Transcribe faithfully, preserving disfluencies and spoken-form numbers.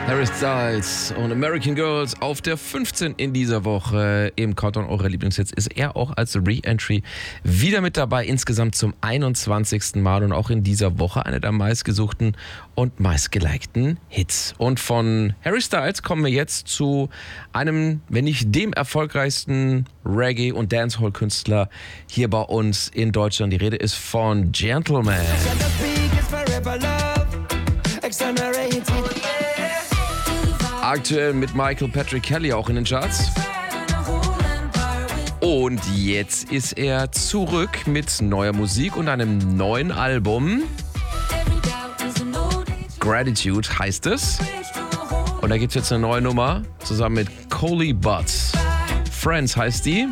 Harry Styles und American Girls auf der fünfzehn in dieser Woche im Countdown eurer Lieblingshits ist er auch als Re-Entry wieder mit dabei, insgesamt zum einundzwanzigsten Mal und auch in dieser Woche einer der meistgesuchten und meistgelikten Hits. Und von Harry Styles kommen wir jetzt zu einem, wenn nicht dem erfolgreichsten Reggae- und Dancehall-Künstler hier bei uns in Deutschland. Die Rede ist von Gentleman. Aktuell mit Michael Patrick Kelly auch in den Charts. Und jetzt ist er zurück mit neuer Musik und einem neuen Album. Gratitude heißt es. Und da gibt es jetzt eine neue Nummer zusammen mit Coley Buddz. Friends heißt die.